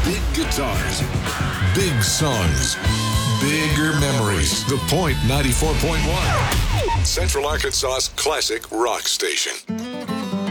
Big guitars, big songs, bigger memories. The Point 94.1, Central Arkansas's classic rock station.